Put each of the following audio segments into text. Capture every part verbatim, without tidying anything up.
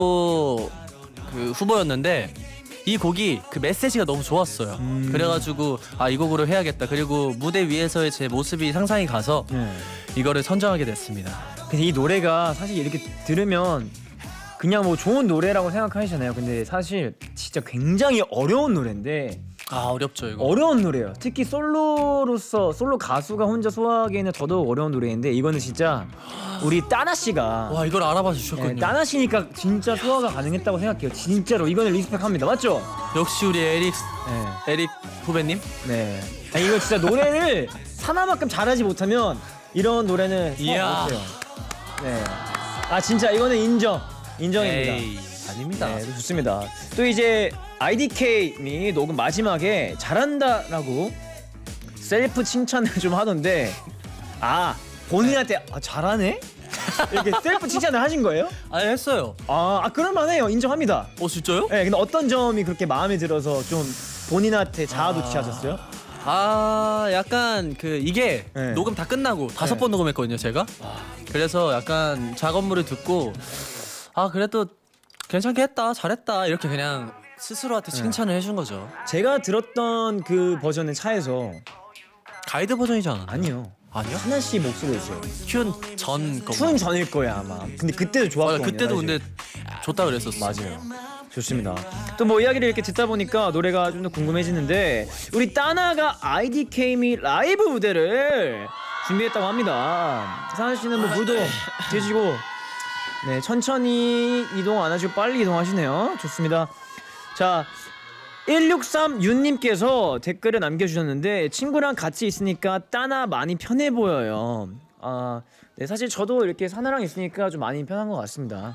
그 후보였는데 이 곡이 그 메시지가 너무 좋았어요. 음. 그래가지고 아, 이 곡으로 해야겠다. 그리고 무대 위에서의 제 모습이 상상이 가서 네. 이거를 선정하게 됐습니다. 근데 이 노래가 사실 이렇게 들으면 그냥 뭐 좋은 노래라고 생각하시잖아요. 근데 사실 진짜 굉장히 어려운 노래인데 아 어렵죠 이거. 어려운 노래예요. 특히 솔로로서 솔로 가수가 혼자 소화하기에는 더더욱 어려운 노래인데 이거는 진짜 우리 따나 씨가 와 이걸 알아봐 주셨군요. 네, 따나 씨니까 진짜 소화가 가능했다고 생각해요. 진짜로 이거는 리스펙합니다. 맞죠? 역시 우리 에릭 네. 에릭 후배님. 네. 아니, 이거 진짜 노래를 하나만큼 잘하지 못하면 이런 노래는 소화 못해요. 네. 아 진짜 이거는 인정. 인정입니다. 에이, 아닙니다. 네, 좋습니다. 또 이제 아이디케이님이 녹음 마지막에 잘한다라고 셀프 칭찬을 좀 하던데 아 본인한테 아, 잘하네? 이렇게 셀프 칭찬을 하신 거예요? 아 했어요. 아, 아 그럴만해요. 인정합니다. 어 진짜요? 네, 근데 어떤 점이 그렇게 마음에 들어서 좀 본인한테 자아도취하셨어요? 아 약간 그 이게 네. 녹음 다 끝나고 다섯 번 네. 녹음했거든요 제가. 그래서 약간 작업물을 듣고 아 그래도 괜찮게 했다 잘했다 이렇게 그냥 스스로한테 칭찬을 네. 해준 거죠. 제가 들었던 그 버전은 차에서 가이드 버전이지 않았나요? 아니요. 아니요? 하나 씨 목소리였어요. 튠 전 거. 튠 전일 거야 아마. 근데 그때도 좋았거든요. 그때도 근데 좋다 그랬었어. 맞아요. 좋습니다. 또 뭐 이야기를 이렇게 듣다 보니까 노래가 좀 더 궁금해지는데 우리 따나가 아이디케이미 라이브 무대를 준비했다고 합니다. 사나 씨는 뭐 물도 드시고 네 천천히 이동 안 하시고 빨리 이동하시네요. 좋습니다. 자 일육삼육님께서 댓글을 남겨주셨는데 친구랑 같이 있으니까 따나 많이 편해 보여요. 아, 네 사실 저도 이렇게 사나랑 있으니까 좀 많이 편한 것 같습니다.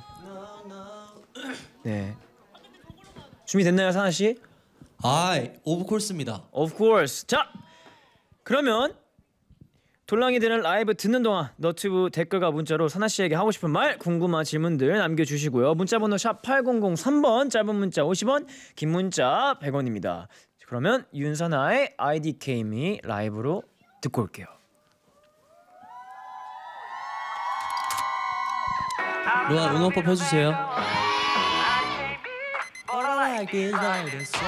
네 준비됐나요 사나 씨? 아, 오브 콜스입니다. Of course. 자 그러면 돌랑이들은 라이브 듣는 동안 너튜브 댓글과 문자로 사나 씨에게 하고 싶은 말, 궁금한 질문들 남겨주시고요. 문자번호 샵 팔공공삼 번, 짧은 문자 오십 원, 긴 문자 백 원입니다. 그러면 윤사나의 아이디케이미 라이브로 듣고 올게요. 루아 응원법 해주세요.